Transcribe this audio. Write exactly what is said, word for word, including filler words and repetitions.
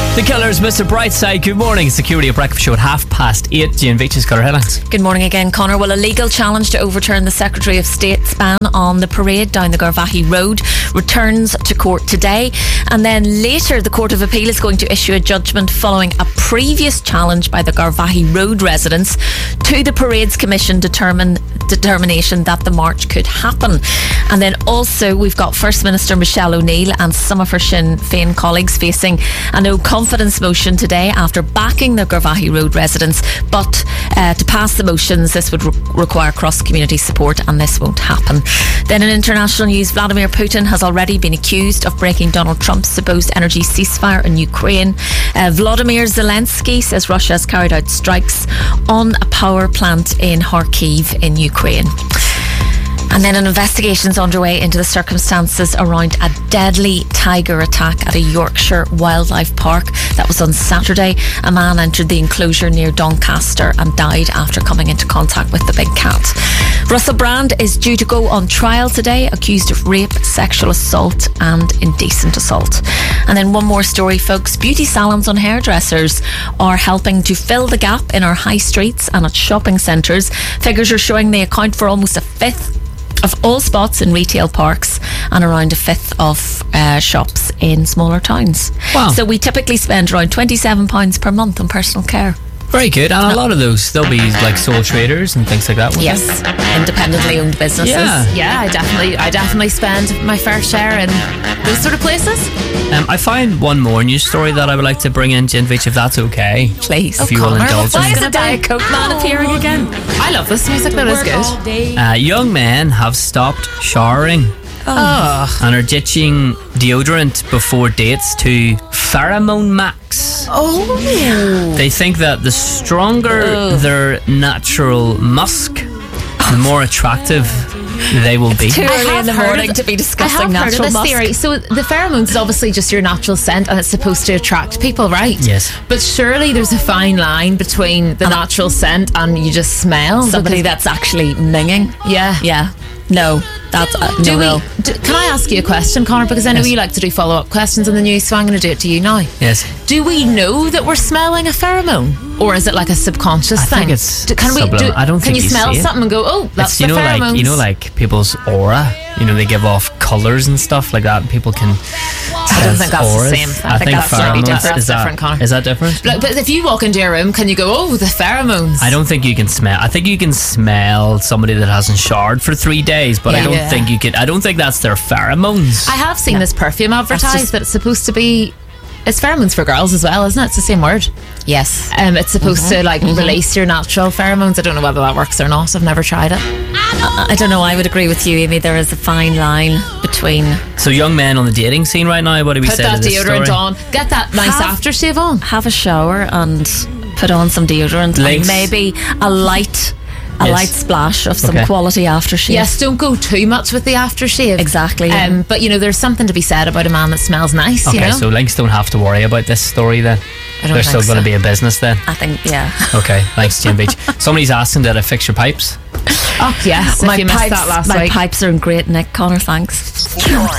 The Killers, Mister Brightside. Good morning. Security at Breakfast Show at half past eight. Jane Veitch's got her headlines. Good morning again, Conor. Well, a legal challenge to overturn the Secretary of State's ban on the parade down the Garvaghey Road returns to court today. And then later, the Court of Appeal is going to issue a judgment following a previous challenge by the Garvaghey Road residents to the Parade's Commission determine, determination that the march could happen. And then also, we've got First Minister Michelle O'Neill and some of her Sinn Féin colleagues facing a no confidence motion today after backing the Garvaghey Road residents. But uh, to pass the motions, this would re- require cross-community support, and this won't happen. Then in international news, Vladimir Putin has already been accused of breaking Donald Trump's supposed energy ceasefire in Ukraine. Uh, Volodymyr Zelensky says Russia has carried out strikes on a power plant in Kharkiv in Ukraine. And then an investigation is underway into the circumstances around a deadly tiger attack at a Yorkshire wildlife park. That was on Saturday. A man entered the enclosure near Doncaster and died after coming into contact with the big cat. Russell Brand is due to go on trial today, accused of rape, sexual assault and indecent assault. And then one more story, folks. Beauty salons and hairdressers are helping to fill the gap in our high streets and at shopping centres. Figures are showing they account for almost a fifth of all spots in retail parks and around a fifth of uh, shops in smaller towns. Wow. So we typically spend around twenty-seven pounds per month on personal care. Very good. And a lot of those, they'll be like sole traders and things like that. Yes, they? Independently owned businesses. Yeah. Yeah, I definitely I definitely spend my fair share in those sort of places. Um, I find one more news story that I would like to bring in, Jane Veitch, if that's okay. Please. If you will indulge Why me. is a Diet Coke man appearing again? I love this music, that is good. Uh, young men have stopped showering Oh. and are ditching deodorant before dates to Pheromone Max. Oh. They think that the stronger Ugh. their natural musk, the more attractive they will be. Too I early have in the heard morning of to be I discussing have heard natural of this musk. theory. So the pheromones is obviously just your natural scent and it's supposed to attract people, right? Yes. But surely there's a fine line between the natural scent and you just smell Somebody because- that's actually minging. Yeah. Yeah. No, that's uh, no, Do we, no. do, can I ask you a question, Conor? Because I know Yes. you like to do follow-up questions in the news, so I'm going to do it to you now. Yes. Do we know that we're smelling a pheromone, or is it like a subconscious I thing? think it's do, can we? sublim- Do, I don't can think you you smell see it. something and go, "Oh, that's It's, the you know, pheromones"? like you know, like people's aura. You know, they give off colours and stuff like that, and people can. I don't think that's auras. the same. I, think that's slightly pheromones different. is That's different, that Conor. is that different? Like, but if you walk into a room, can you go, "Oh, the pheromones"? I don't think you can smell. I think you can smell somebody that hasn't showered for three days, but I Yeah. don't Yeah. think you can. I don't think that's their pheromones. I have seen this perfume advertised just- that it's supposed to be. It's pheromones for girls as well, isn't it? It's the same word. Yes. Um, it's supposed to like release your natural pheromones. I don't know whether that works or not. I've never tried it. I, I don't know. I would agree with you, Amy. There is a fine line between So young men on the dating scene right now. What do we Put say that to this deodorant story? on. Get that nice Have- aftershave on. have a shower and put on some deodorant Links. and maybe a light a Yes. light splash of some Okay. quality aftershave. Yes, don't go too much with the aftershave. Exactly, yeah. Um, but you know, there's something to be said about a man that smells nice. Okay, you know. so links don't have to worry about this story then. I don't They're still think going to so. be a business then. I think, yeah. Okay, thanks, Jane Beach. Somebody's asking, did I fix your pipes? Oh yes, if my you missed pipes, that last my week. pipes are in great nick, Conor, thanks.